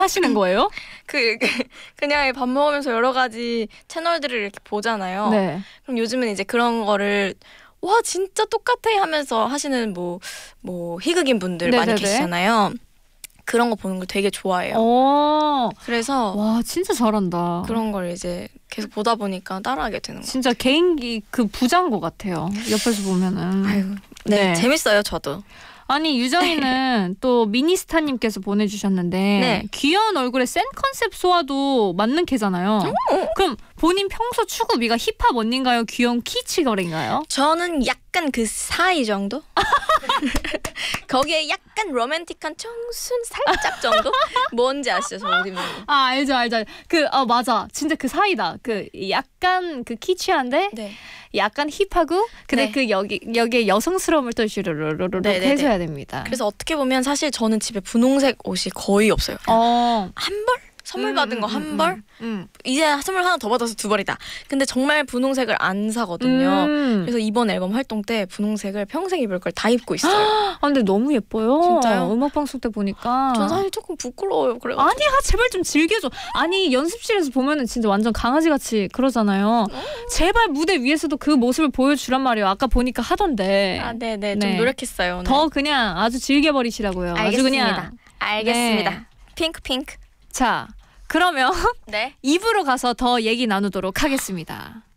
하시는 거예요? 그냥 밥 먹으면서 여러 가지 채널들을 이렇게 보잖아요. 네. 그럼 요즘은 이제 그런 거를 와 진짜 똑같아 하면서 하시는 뭐 희극인 분들 많이 네네네. 계시잖아요. 그런 거 보는 걸 되게 좋아해요. 그래서 와 진짜 잘한다. 그런 걸 이제 계속 보다 보니까 따라하게 되는 거예요. 진짜 개인기 그 부자인 것 같아요. 옆에서 보면은. 아유, 네, 재밌어요 저도. 아니 유정이는 또 미니스타님께서 보내주셨는데 네. 귀여운 얼굴에 센 컨셉 소화도 맞는 캐잖아요. 그럼 본인 평소 추구미가 힙합 언니인가요? 귀여운 키치걸인가요? 저는 약간 그 사이 정도? 거기에 약간 로맨틱한 청순 살짝 정도? 뭔지 아시죠? 저 옷 입는 거. 아 알죠. 맞아. 진짜 그 사이다. 그 약간 그 키치한데 네. 약간 힙하고 근데 네. 그 여기에 여성스러움을 또 슈르르르르 해줘야 됩니다. 그래서 어떻게 보면 사실 저는 집에 분홍색 옷이 거의 없어요. 한 벌? 선물 받은 거 한 벌? 이제 선물 하나 더 받아서 두 벌이다. 근데 정말 분홍색을 안 사거든요. 그래서 이번 앨범 활동 때 분홍색을 평생 입을 걸 다 입고 있어요. 아 근데 너무 예뻐요. 진짜요? 음악 방송 때 보니까. 전 사실 조금 부끄러워요. 그래가지고. 아니야 제발 좀 즐겨줘. 아니 연습실에서 보면은 진짜 완전 강아지같이 그러잖아요. 제발 무대 위에서도 그 모습을 보여주란 말이에요. 아까 보니까 하던데. 아 네네 네. 좀 노력했어요. 오늘. 더 그냥 아주 즐겨버리시라고요. 아주 알겠습니다. 그냥. 알겠습니다. 네. 핑크. 자 그러면 네. 입으로 가서 더 얘기 나누도록 하겠습니다.